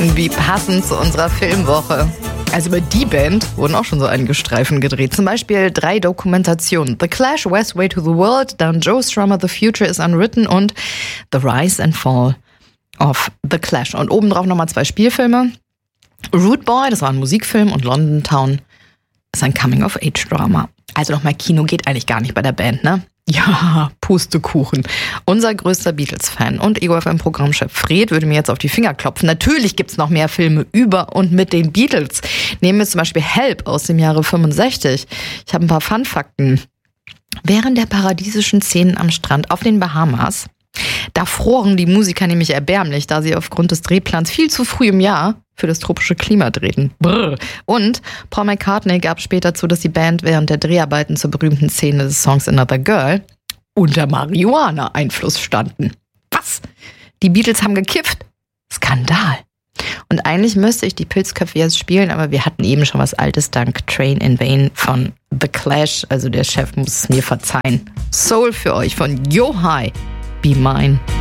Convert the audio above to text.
Wie passend zu unserer Filmwoche. Also über die Band wurden auch schon so einige Streifen gedreht. Zum Beispiel 3 Dokumentationen. The Clash, West Way to the World, dann Joe Strummer, The Future is Unwritten und The Rise and Fall of The Clash. Und obendrauf nochmal 2 Spielfilme. Rude Boy, das war ein Musikfilm, und London Town ist ein Coming-of-Age-Drama. Also nochmal, Kino geht eigentlich gar nicht bei der Band, ne? Ja, Pustekuchen. Unser größter Beatles-Fan und EgoFM-Programmchef Fred würde mir jetzt auf die Finger klopfen. Natürlich gibt's noch mehr Filme über und mit den Beatles. Nehmen wir zum Beispiel Help aus dem Jahre 65. Ich habe ein paar Fun-Fakten. Während der paradiesischen Szenen am Strand auf den Bahamas, da froren die Musiker nämlich erbärmlich, da sie aufgrund des Drehplans viel zu früh im Jahr für das tropische Klima drehten. Brr. Und Paul McCartney gab später zu, dass die Band während der Dreharbeiten zur berühmten Szene des Songs Another Girl unter Marihuana-Einfluss standen. Was? Die Beatles haben gekifft? Skandal. Und eigentlich müsste ich die Pilzköpfe jetzt spielen, aber wir hatten eben schon was Altes dank Train in Vain von The Clash. Also der Chef muss es mir verzeihen. Soul für euch von Yo Hi, Be Mine.